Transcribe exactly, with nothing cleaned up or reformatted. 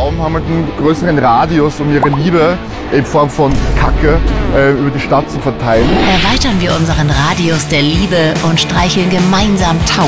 Frauen haben halt einen größeren Radius, um ihre Liebe in Form von Kacke äh, über die Stadt zu verteilen. Erweitern wir unseren Radius der Liebe und streicheln gemeinsam tausend